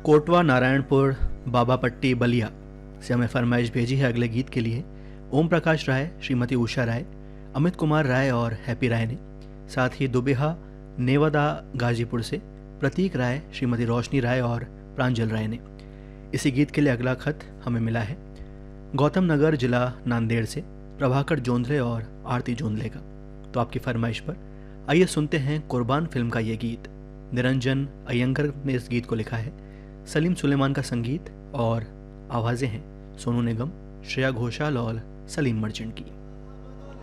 कोटवा नारायणपुर बाबापट्टी बलिया से हमें फरमाइश भेजी है अगले गीत के लिए। ओम प्रकाश राय, श्रीमती उषा राय, अमित कुमार राय और हैप्पी राय ने, साथ ही दुबेहा नेवदा गाजीपुर से प्रतीक राय, श्रीमती रोशनी राय और प्रांजल राय ने। इसी गीत के लिए अगला खत हमें मिला है गौतम नगर जिला नांदेड़ से प्रभाकर जोंधले और आरती जोंधले का। तो आपकी फरमाइश पर आइए सुनते हैं कुर्बान फिल्म का ये गीत। निरंजन अयंगर ने इस गीत को लिखा है, सलीम सुलेमान का संगीत और आवाज़ें हैं सोनू निगम, श्रेया घोषाल और सलीम मर्चेंट की।